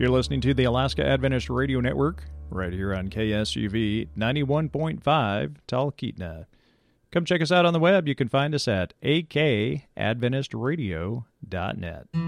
You're listening to the Alaska Adventist Radio Network, right here on KSUV 91.5 Talkeetna. Come check us out on the web. You can find us at akadventistradio.net.